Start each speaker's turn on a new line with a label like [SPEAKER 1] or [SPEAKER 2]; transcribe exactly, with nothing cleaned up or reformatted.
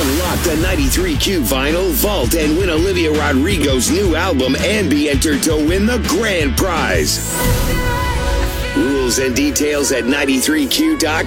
[SPEAKER 1] Unlock the ninety-three Q Vinyl Vault and win Olivia Rodrigo's new album and be entered to win the grand prize. Rules and details at ninety-three Q dot com.